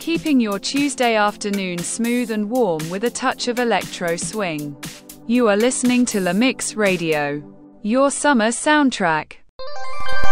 keeping your Tuesday afternoon smooth and warm with a touch of electro swing. You are listening to La Mix Radio, your summer soundtrack.